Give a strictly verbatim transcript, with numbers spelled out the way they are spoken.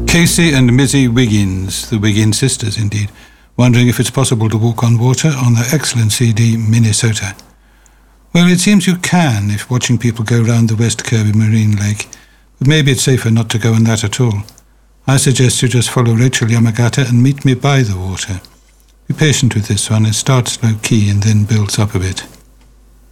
Casey and Mizzy Wiggins, the Wiggins sisters indeed, wondering if it's possible to walk on water on their excellent C D, Minnesota. Well, it seems you can if watching people go round the West Kirby Marine Lake, but maybe it's safer not to go on that at all. I suggest you just follow Rachel Yamagata and meet me by the water. Be patient with this one, it starts low-key and then builds up a bit.